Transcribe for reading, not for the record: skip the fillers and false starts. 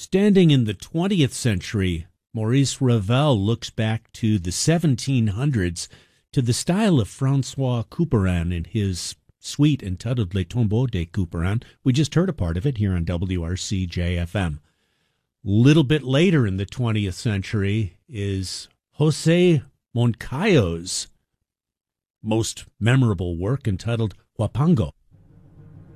Standing in the 20th century, Maurice Ravel looks back to the 1700s to the style of Francois Couperin in his suite entitled Les Tombeaux de Couperin. We just heard a part of it here on WRC-JFM. Little bit later in the 20th century is José Moncayo's most memorable work entitled Huapango.